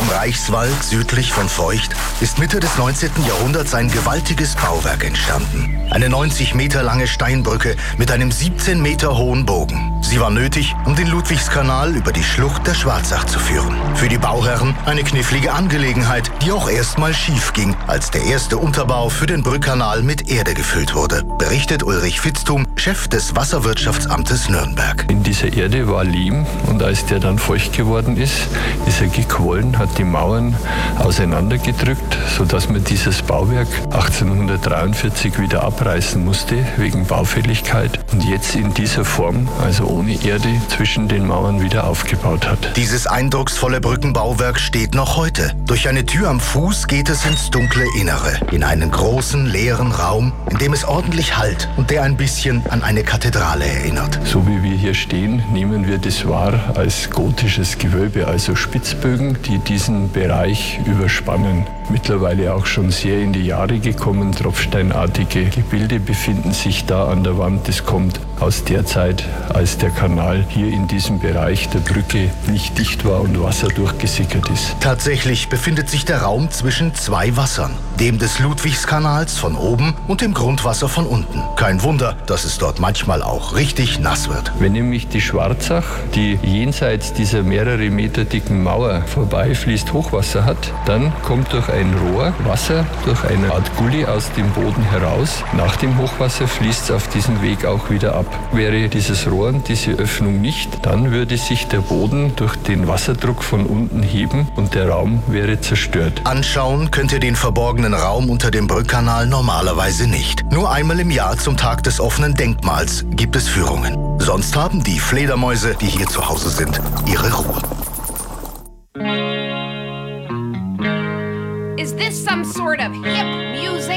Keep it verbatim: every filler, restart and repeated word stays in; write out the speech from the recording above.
Reichswald südlich von Feucht ist Mitte des neunzehnten Jahrhunderts ein gewaltiges Bauwerk entstanden. Eine neunzig Meter lange Steinbrücke mit einem siebzehn Meter hohen Bogen. Sie war nötig, um den Ludwigskanal über die Schlucht der Schwarzach zu führen. Für die Bauherren eine knifflige Angelegenheit, die auch erstmal schief ging, als der erste Unterbau für den Brückkanal mit Erde gefüllt wurde, berichtet Ulrich Vitzthum, Chef des Wasserwirtschaftsamtes Nürnberg. In dieser Erde war Lehm und als der dann feucht geworden ist, ist er gequollen, hat die Mauern auseinandergedrückt, sodass man dieses Bauwerk achtzehnhundertdreiundvierzig wieder abreißen musste, wegen Baufälligkeit, und jetzt in dieser Form, also ohne Erde, zwischen den Mauern wieder aufgebaut hat. Dieses eindrucksvolle Brückenbauwerk steht noch heute. Durch eine Tür am Fuß geht es ins dunkle Innere, in einen großen, leeren Raum, in dem es ordentlich hallt und der ein bisschen an eine Kathedrale erinnert. So wie wir hier stehen, nehmen wir das wahr als gotisches Gewölbe, also Spitzbögen, die diesen Bereich überspannen. Mittlerweile auch schon sehr in die Jahre gekommen, tropfsteinartige Gebilde befinden sich da an der Wand. Das kommt aus der Zeit, als der Kanal hier in diesem Bereich der Brücke nicht dicht war und Wasser durchgesickert ist. Tatsächlich befindet sich der Raum zwischen zwei Wassern, dem des Ludwigskanals von oben und dem Grundwasser von unten. Kein Wunder, dass es dort manchmal auch richtig nass wird. Wenn nämlich die Schwarzach, die jenseits dieser mehrere Meter dicken Mauer vorbeifließt, Hochwasser hat, dann kommt durch ein Rohr Wasser durch eine Art Gully aus dem Boden heraus. Nach dem Hochwasser fließt es auf diesem Weg auch wieder ab. Wäre dieses Rohr und diese Öffnung nicht, dann würde sich der Boden durch den Wasserdruck von unten heben und der Raum wäre zerstört. Anschauen könnt ihr den verborgenen Raum unter dem Brückkanal normalerweise nicht. Nur einmal im Jahr zum Tag des offenen Denkmals gibt es Führungen. Sonst haben die Fledermäuse, die hier zu Hause sind, ihre Ruhe. Is this some sort of hip music?